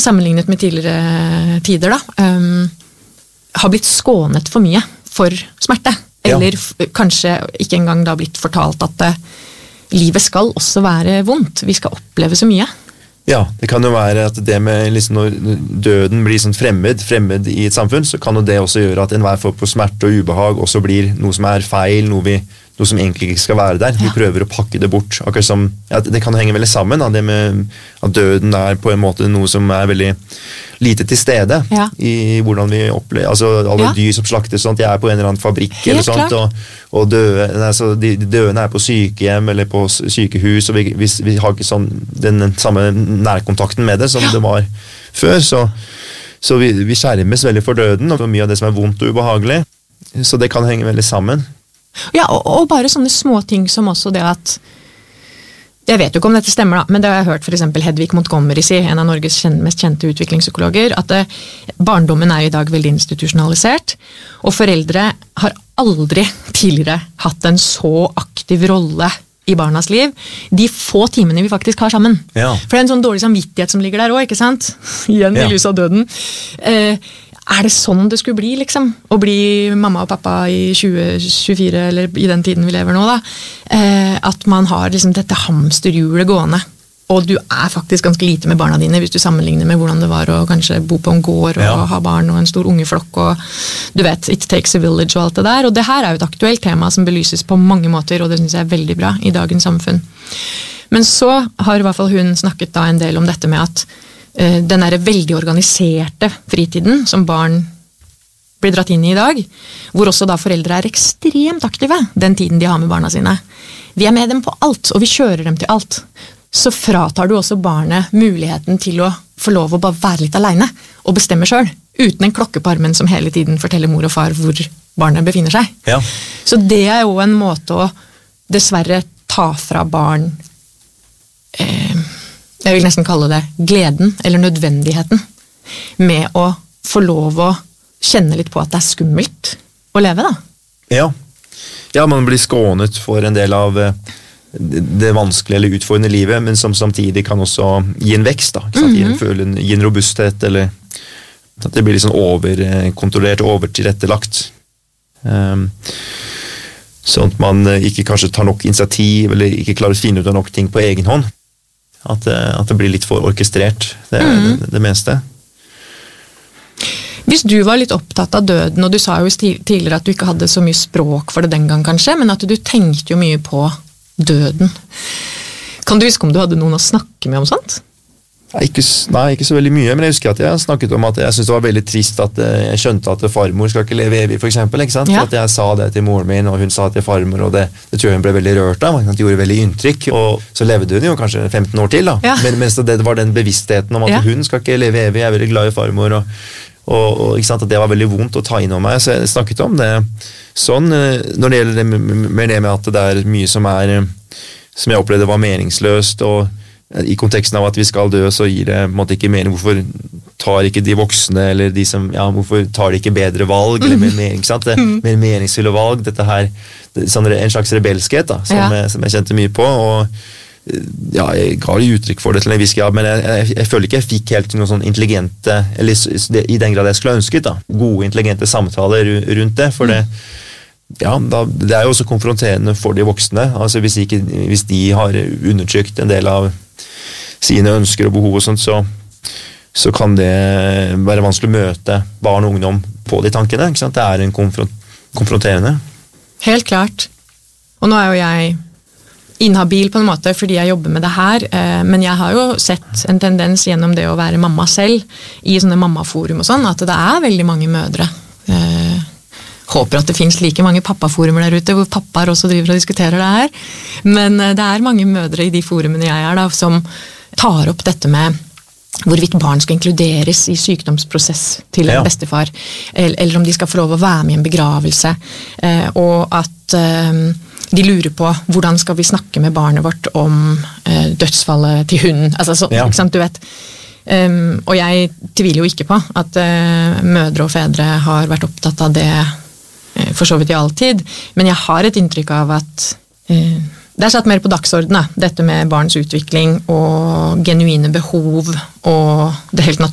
sammenlignet med tidligere tider da, har blitt skånet for mye for smerte. Eller kanskje ikke engang da blitt fortalt at livet skal også være vondt. Vi skal oppleve så mye. Ja, det kan jo være at det med liksom når døden blir sånn fremmed i et samfunn, så kan jo det også gjøre at enhver form for smerte og ubehag også blir noe som er feil, noe som egentlig ikke skal være der. Vi prøver å pakke det bort. Akkurat som, det kan henge veldig sammen, det med at døden er på en måte noe som er veldig lite til stede i hvordan vi opplever, altså alle dyr som slaktes, sånt, de er på en eller annen fabrikk eller sånt, og de døende er på sykehjem eller på sykehus, og vi har ikke sånn den samme nærkontakten med det som det var før, så vi skjermes veldig for døden, og for mye av det som er vondt og ubehagelig, så det kan henge veldig sammen. Ja, og bare sånne små ting som også det at, jeg vet jo ikke om dette stemmer da, men det har jeg hørt for eksempel Hedvig Montgomery si, en av Norges mest kjente utviklingspsykologer, at barndommen er i dag veldig institusjonalisert, og foreldre har aldri tidligere hatt en så aktiv rolle i barnas liv, de få timene vi faktisk har sammen. For det er en sånn dårlig samvittighet som ligger der også, ikke sant? Igjen i lys av døden. Er det sånn det skulle bli, liksom? Å bli mamma og pappa i 2024, eller i den tiden vi lever nå, da. At man har liksom dette hamsterhjulet gående. Og du er faktisk ganske lite med barna dine, hvis du sammenligner med hvordan det var å kanskje bo på en gård, og ha barn og en stor ungeflokk, og du vet, it takes a village og alt det der. Og det her er jo et aktuelt tema som belyses på mange måter, og det synes jeg er veldig bra i dagens samfunn. Men så har i hvert fall hun snakket da en del om dette med at den er veldig organiserte fritiden som barn blir dratt inn i dag, hvor også da foreldre er ekstremt aktive den tiden de har med barna sine. Vi er med dem på alt, og vi kjører dem til alt. Så fratar du også barnet muligheten til å få lov å bare være litt alene og bestemme selv, uten en klokke på armen som hele tiden forteller mor og far hvor barnet befinner seg. Så det er jo en måte å dessverre ta fra barn jeg vil nesten kalle det gleden eller nødvendigheten med å få lov å kjenne litt på at det er skummelt å leve da. Ja, man blir skånet for en del av det vanskelige eller utfordrende livet, men som samtidig kan også gi en vekst da, gi en robusthet, eller at det blir litt sånn overkontrollert, overtilrettelagt. Sånn at man ikke kanskje tar nok initiativ, eller ikke klarer å finne ut av nok ting på egen hånd. At det blir litt for orkestrert, det meste. Hvis du var litt opptatt av døden, og du sa jo tidligere at du ikke hadde så mye språk for det den gang kanskje, men at du tenkte jo mye på døden. Kan du huske om du hadde noen å snakke med om sånt? Nei, ikke så veldig mye, men jeg husker at jeg snakket om at jeg synes det var veldig trist at jeg skjønte at farmor skal ikke leve evig, for eksempel, ikke sant? For at jeg sa det til moren min, og hun sa til farmor, og det tror jeg hun ble veldig rørt av, det gjorde veldig inntrykk, og så levde hun jo kanskje 15 år til da, men mens det var den bevisstheten om at hun skal ikke leve evig, jeg er veldig glad i farmor, og ikke sant, at det var veldig vondt å ta inn om meg, så jeg snakket om det sånn, når det gjelder det med at det er mye som jeg opplevde var meningsløst, og i konteksten av at vi skal dø, så gir det på en måte ikke mening. Hvorfor tar ikke de voksne, eller de som, hvorfor tar de ikke bedre valg, eller mer meningsfulle valg? Dette her, en slags rebelskhet da, som jeg kjente mye på, og jeg ga jo uttrykk for det til en viss grad, men jeg føler ikke jeg fikk helt noen sånn intelligente, eller i den grad jeg skulle ønsket da, gode, intelligente samtaler rundt det, for det det er jo også konfronterende for de voksne, altså hvis de har undertrykt en del av sine ønsker og behov og sånt, så kan det være vanskelig å møte barn og ungdom på de tankene, ikke sant? Det er en konfronterende. Helt klart. Og nå er jo jeg inhabil på en måte fordi jeg jobber med det her, men jeg har jo sett en tendens gjennom det å være mamma selv i sånne mammaforum og sånn, at det er veldig mange mødre. Håper at det finnes like mange pappaforumer der ute, hvor pappaer også driver og diskuterer det her. Men det er mange mødre i de forumene jeg er da, som tar opp dette med hvorvidt barn skal inkluderes i sykdomsprosess til en bestefar, eller om de skal få lov å være med i en begravelse, og at de lurer på hvordan skal vi snakke med barnet vårt om dødsfallet til hunden, altså sånn, ikke sant, du vet. Og jeg tviler jo ikke på at mødre og fedre har vært opptatt av det for så vidt i all tid, men jeg har et inntrykk av at det er satt mer på dagsordenen, dette med barns utvikling og genuine behov og det helt